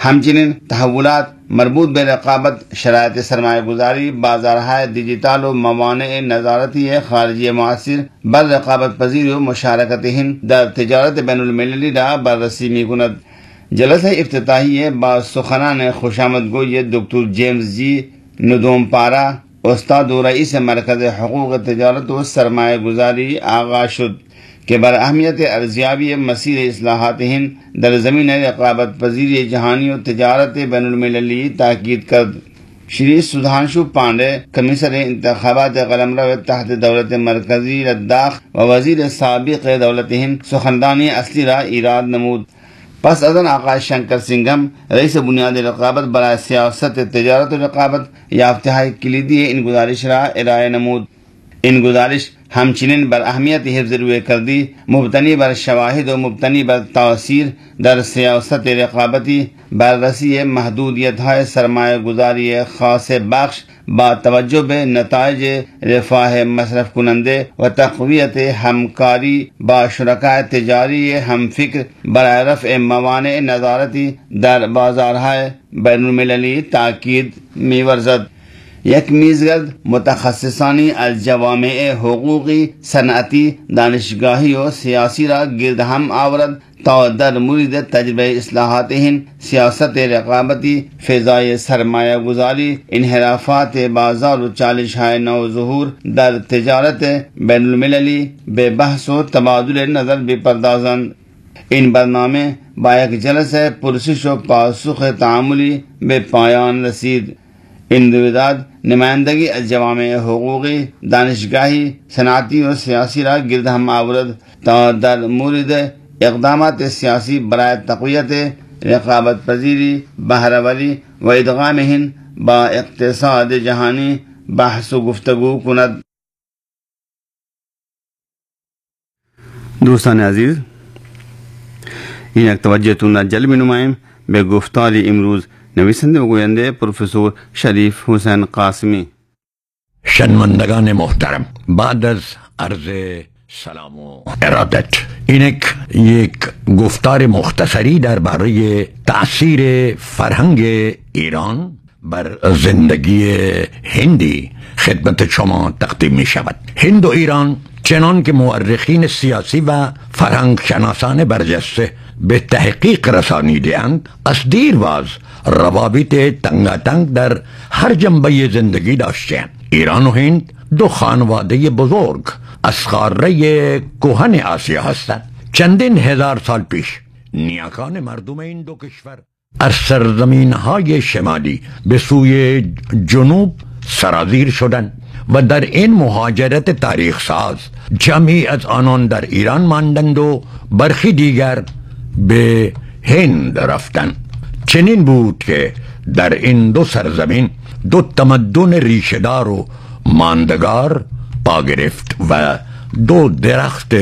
همچنین تحولات مربوط به رقابت، شرایط سرمایه‌گذاری، بازارهای دیجیتال و موانع نظارتی خارجی مؤثر بر رقابت پذیری و مشارکت هند در تجارت بین المللی را بررسی می‌کند. جلسه افتتاحیه با سخنان خوشامدگوی دکتر جیمز جی ندومپارا، استاد و رئیس مرکز حقوق تجارت و سرمایه گذاری آغاز شد که بر اهمیت ارزیابی مسیر اصلاحات هند در زمین رقابت پذیری جهانی و تجارت بین المللی تاکید کرد. شری سودھانشو پانڈے، کمشنر انتخابات قلمرو تحت دولت مرکزی لداخ و وزیر سابق دولت ہند، سخنرانی اصلی را ایراد نمود. پس از آن آقای شنکر سنگم، رئیس بنیاد رقابت برای سیاست تجارت و رقابت، یافته‌های کلیدی این گزارش را ارائه نمود. این گزارش همچنین بر اهمیت حفظ رویکردی مبتنی بر شواهد و مبتنی بر تاثیر در سیاست رقابتی، بررسی محدودیت‌های سرمایه گذاری خاص بخش با توجه به نتایج رفاه مصرف کننده و تقویت همکاری با شرکای تجاری همفکر برای رفع موانع نظارتی در بازارهای بین المللی تاکید می‌ورزد. یک میزگرد متخصصانی از جوامع حقوقی، صنعتی، دانشگاهی و سیاسی را گرد هم آورد تا در مورد تجربه اصلاحات هند، سیاست رقابتی، فضای سرمایه گذاری، انحرافات بازار و چالش‌های نوظهور در تجارت بین المللی به بحث و تبادل نظر بپردازند. این برنامه با یک جلسه پرسش و پاسخ تعاملی به پایان رسید. این رویداد نمایندگی از جوامع حقوقی، دانشگاهی، صنعتی و سیاسی را گرد هم آورد تا در مورد اقدامات سیاسی برای تقویت رقابت پذیری، بهره‌وری و ادغام هند با اقتصاد جهانی بحث و گفتگو کند. دوستان عزیز، این یک توجهتون را جلب نماییم به گفتار امروز نویسنده و گوینده پروفسور شریف حسین قاسمی. شنوندگان محترم، بعد از عرض سلام و ارادت، این یک گفتار مختصری درباره تأثیر فرهنگ ایران بر زندگی هندی خدمت شما تقدیم می شود. هند و ایران چنان که مورخین سیاسی و فرهنگ شناسان برجسته به تحقیق رسانیده‌اند، از دیرباز روابط تنگاتنگ در هر جنبه زندگی داشته‌اند. ایران و هند دو خانواده بزرگ از قاره کهن آسیا هستند. چندین هزار سال پیش نیاکان مردم این دو کشور از سرزمین‌های شمالی به سوی جنوب سرازیر شدند و در این مهاجرت تاریخ ساز جمعی از آنان در ایران ماندند و برخی دیگر به هند رفتند. چنین بود که در این دو سرزمین دو تمدن ریشه‌دار و ماندگار پا گرفت و دو درخت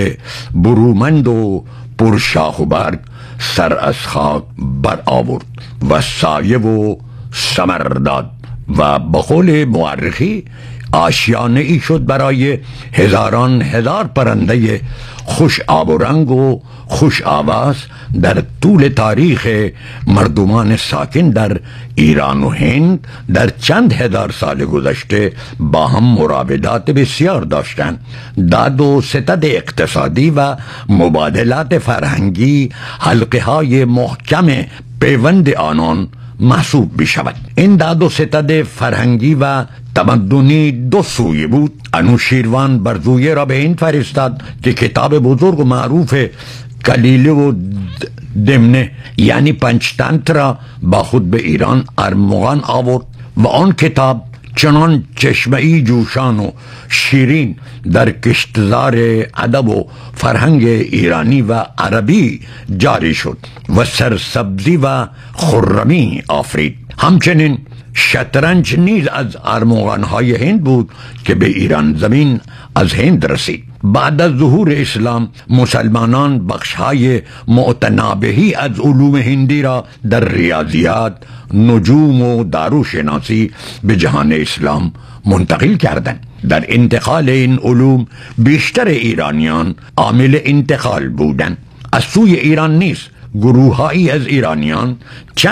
برومند و پرشاخ و برگ سر از خاک بر آورد و سایه و ثمر داد و به قول مورخی آشیانه ای شد برای هزاران هزار پرنده خوش آب و رنگ و خوش آواز در طول تاریخ مردمان ساکن در ایران و هند در چند هزار سال گذشته با هم مراودات بسیار داشتند. داد و ستد اقتصادی و مبادلات فرهنگی حلقه های محکم پیوند آنان محسوب می شود. این داد و ستد فرهنگی و تمدنی دو سویه بود. انوشیروان برزویه را به این فرستاد که کتاب بزرگ و معروف کلیله و دمنه یعنی پنچتنتر را با خود به ایران ارمغان آورد و آن کتاب چنان چشمه‌ای جوشان و شیرین در کشتزار ادب و فرهنگ ایرانی و عربی جاری شد و سرسبزی و خرمی آفرید. همچنین شطرنج نیز از ارمغان‌های هند بود که به ایران زمین از هند رسید. بعد از ظهور اسلام مسلمانان بخش‌های متنابهی از علوم هندی را در ریاضیات، نجوم و داروشناسی به جهان اسلام منتقل کردند. در انتقال این علوم بیشتر ایرانیان عامل انتقال بودند. از سوی ایران نیز گروه‌هایی از ایرانیان